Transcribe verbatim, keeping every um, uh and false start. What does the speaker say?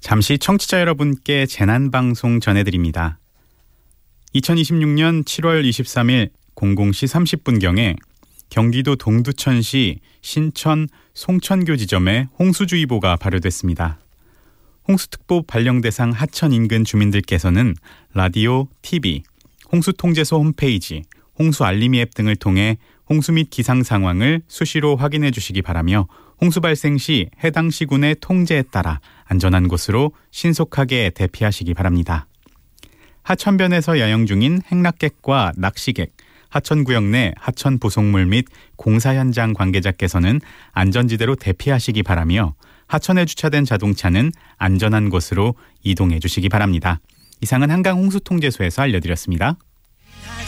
잠시 청취자 여러분께 재난방송 전해드립니다. 이천이십육년 칠월 이십삼일 공공시 삼십 분경에 경기도 동두천시 신천 송천교 지점에 홍수주의보가 발효됐습니다. 홍수특보 발령 대상 하천 인근 주민들께서는 라디오, 티비, 홍수통제소 홈페이지, 홍수알림이 앱 등을 통해 홍수 및 기상 상황을 수시로 확인해 주시기 바라며 홍수 발생 시 해당 시군의 통제에 따라 안전한 곳으로 신속하게 대피하시기 바랍니다. 하천변에서 야영 중인 행락객과 낚시객, 하천구역 내 하천 부속물 및 공사 현장 관계자께서는 안전지대로 대피하시기 바라며 하천에 주차된 자동차는 안전한 곳으로 이동해 주시기 바랍니다. 이상은 한강홍수통제소에서 알려드렸습니다.